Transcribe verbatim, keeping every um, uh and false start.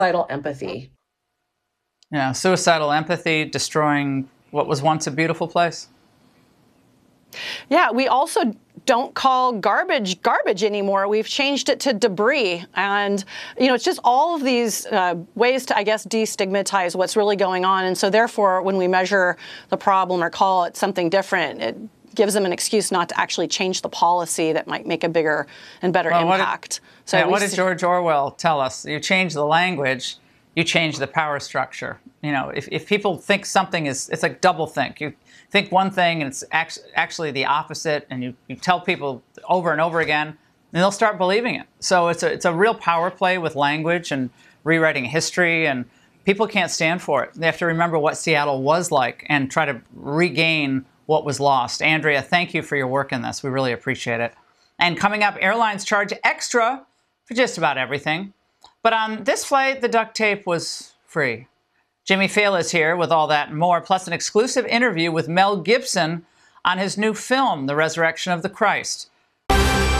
suicidal empathy. Yeah, suicidal empathy, destroying what was once a beautiful place. Yeah, we also don't call garbage garbage anymore. We've changed it to debris. And, you know, it's just all of these uh, ways to, I guess, destigmatize what's really going on. And so therefore, when we measure the problem or call it something different, it gives them an excuse not to actually change the policy that might make a bigger and better well, impact. What did, so yeah, what did George Orwell tell us? You change the language, you change the power structure. You know, if, if people think something is, it's like double think. You think one thing and it's actually the opposite, and you, you tell people over and over again, and they'll start believing it. So it's a, it's a real power play with language and rewriting history, and people can't stand for it. They have to remember what Seattle was like and try to regain what was lost. Andrea, thank you for your work in this. We really appreciate it. And coming up, airlines charge extra for just about everything. But on this flight, the duct tape was free. Jimmy Failla is here with all that and more, plus an exclusive interview with Mel Gibson on his new film, The Resurrection of the Christ.